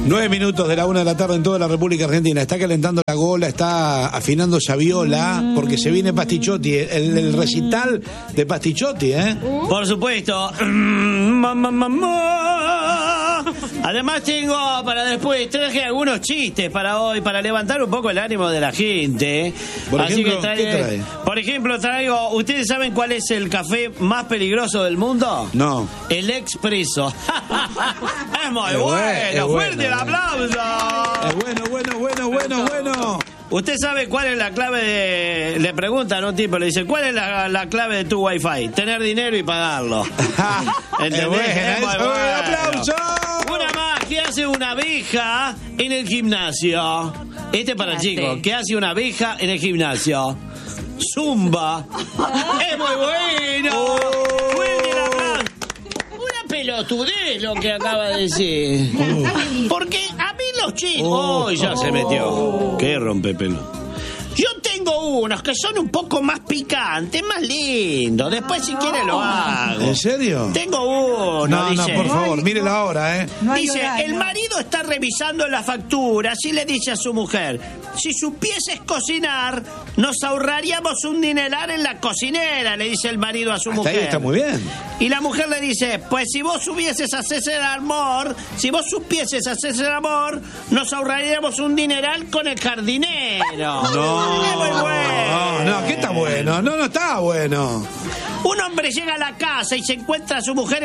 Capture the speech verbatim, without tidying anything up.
Nueve minutos de la una de la tarde en toda la República Argentina. Está calentando la gola, está afinando esa viola, porque se viene Pastichotti, el, el recital de Pastichotti, ¿eh? Por supuesto. Mamá, mamá. Además tengo para después, traje algunos chistes para hoy, para levantar un poco el ánimo de la gente. Por Así ejemplo, que trae, ¿qué trae? Por ejemplo, traigo, ¿ustedes saben cuál es el café más peligroso del mundo? No. El Expreso. Es muy Es bueno, bueno, fuerte bueno, el aplauso. Es bueno, bueno, bueno, bueno, bueno. ¿Usted sabe cuál es la clave de...? Le preguntan a un tipo, le dice, ¿cuál es la, la clave de tu wifi? Tener dinero y pagarlo. ¿Entendés? Es buena, Es muy eso, bueno. ¡aplauso! Una más, ¿qué hace una abeja en el gimnasio? Este para chicos, ¿qué hace una abeja en el gimnasio? Zumba. ¡Es muy bueno! ¡Fuerte el aplauso! Una pelotudez lo que acaba de decir. Porque a mí los chicos... ¡Oh, ya se metió! ¡Qué rompepelo! Yo tengo unos que son un poco más picantes, más lindos. Después, si quiere, lo hago. ¿En serio? Tengo uno, No, dice. no, por favor, mírelo ahora, ¿eh? No hay Dice, horario. el marido está revisando la factura, así le dice a su mujer, si supieses cocinar, nos ahorraríamos un dineral en la cocinera, le dice el marido a su Hasta mujer. ahí está muy bien. Y la mujer le dice, pues si vos supieses hacerse el amor, si vos supieses hacerse el amor, nos ahorraríamos un dineral con el jardinero. No, Es muy bueno. no, no, ¿qué está bueno? No, no está bueno. Un hombre llega a la casa y se encuentra a su mujer